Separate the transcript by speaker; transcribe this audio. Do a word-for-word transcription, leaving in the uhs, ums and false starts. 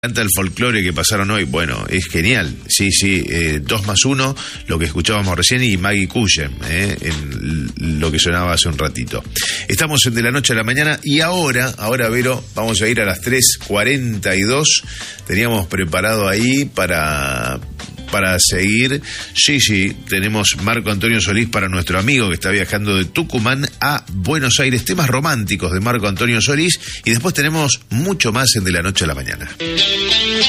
Speaker 1: Canta el folclore que pasaron hoy. Bueno, es genial. Sí, sí, eh, dos más uno, lo que escuchábamos recién, y Maggie Cullen, eh, en lo que sonaba hace un ratito. Estamos en De la Noche a la Mañana y ahora, ahora Vero, vamos a ir a las tres cuarenta y dos. Teníamos preparado ahí para... para seguir. Sí, sí, tenemos Marco Antonio Solís para nuestro amigo que está viajando de Tucumán a Buenos Aires, temas románticos de Marco Antonio Solís, y después tenemos mucho más en De la Noche a la Mañana.